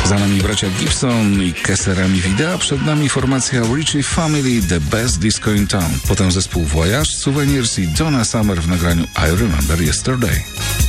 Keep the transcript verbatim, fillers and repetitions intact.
Za nami bracia Gibson i Keserami Vida, przed nami formacja Ritchie Family, The Best Disco in Town. Potem zespół Voyage, Souvenirs i Donna Summer w nagraniu I Remember Yesterday.